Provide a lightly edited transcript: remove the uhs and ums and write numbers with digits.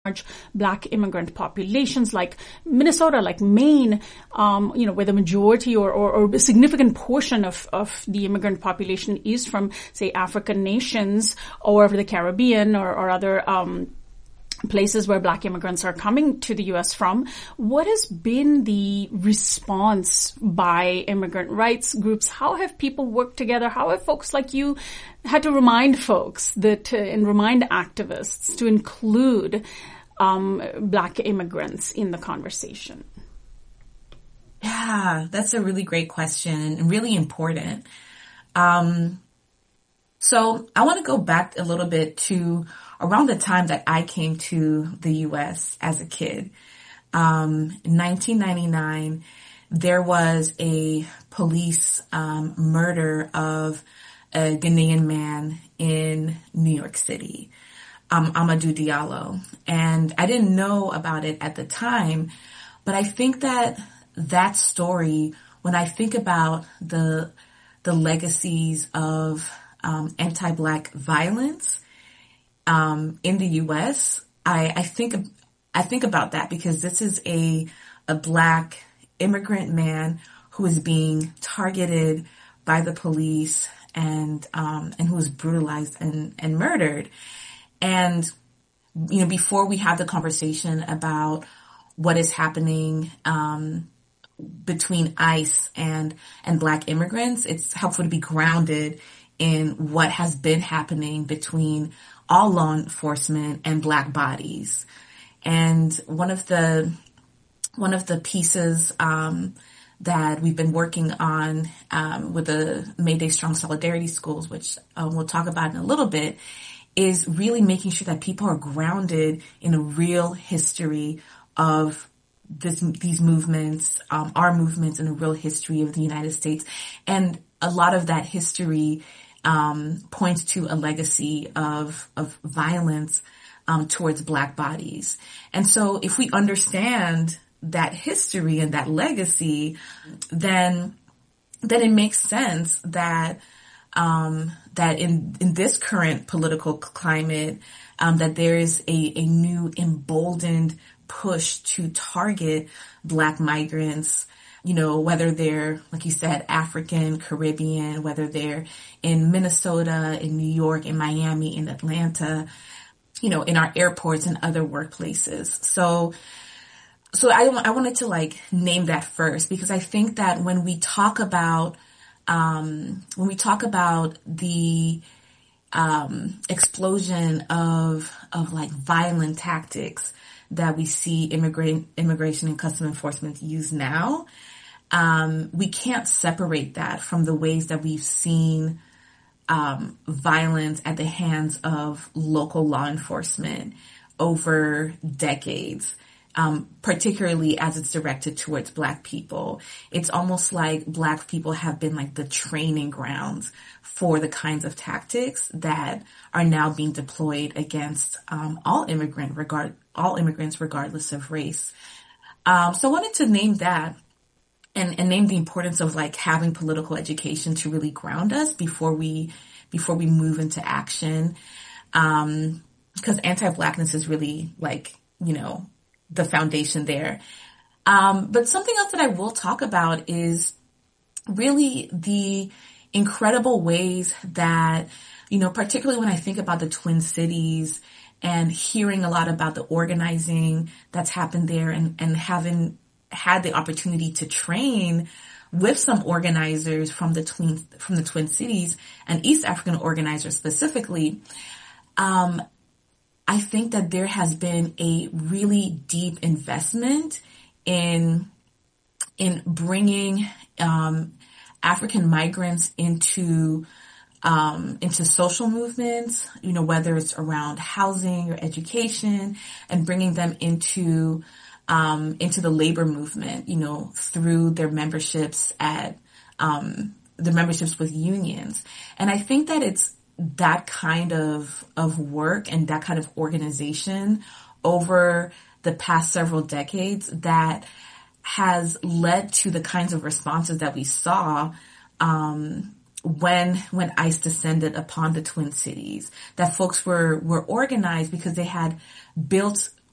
large Black immigrant populations like Minnesota, like Maine, where the majority or a significant portion of the immigrant population is from, say, African nations or the Caribbean or other places where Black immigrants are coming to the U.S. from. What has been the response by immigrant rights groups? How have people worked together? How have folks like you had to remind folks and remind activists to include Black immigrants in the conversation? Yeah, that's a really great question and really important. So I want to go back a little bit to around the time that I came to the U.S. as a kid. In 1999, there was a police murder of a Ghanaian man in New York City, Amadou Diallo. And I didn't know about it at the time, but I think that story, when I think about the legacies of anti-Black violence in the U.S., I think about that because this is a Black immigrant man who is being targeted by the police and who was brutalized and murdered. And before we have the conversation about what is happening between ICE and Black immigrants, it's helpful to be grounded in what has been happening between all law enforcement and Black bodies. And one of the pieces that we've been working on with the Mayday Strong Solidarity Schools, which we'll talk about in a little bit, is really making sure that people are grounded in a real history of these movements, our movements, in a real history of the United States. And a lot of that history points to a legacy of violence towards Black bodies. And so if we understand that history and that legacy, then it makes sense that in this current political climate, that there is a new emboldened push to target Black migrants, whether they're, like you said, African, Caribbean, whether they're in Minnesota, in New York, in Miami, in Atlanta, in our airports and other workplaces. So I wanted to name that first, because I think that when we talk about the explosion of violent tactics that we see immigration and customs enforcement use now, we can't separate that from the ways that we've seen violence at the hands of local law enforcement over decades, particularly as it's directed towards Black people. It's almost like Black people have been the training grounds for the kinds of tactics that are now being deployed against all immigrants, regardless of race. So I wanted to name that and name the importance of having political education to really ground us before we move into action. Because anti-Blackness is really the foundation there. But something else that I will talk about is really the incredible ways that, particularly when I think about the Twin Cities and hearing a lot about the organizing that's happened there and having had the opportunity to train with some organizers from the Twin Cities and East African organizers specifically, I think that there has been a really deep investment in bringing African migrants into social movements, whether it's around housing or education, and bringing them into the labor movement, through their memberships with unions. And I think that it's that kind of work and that kind of organization over the past several decades that has led to the kinds of responses that we saw when ICE descended upon the Twin Cities, that folks were organized because they had built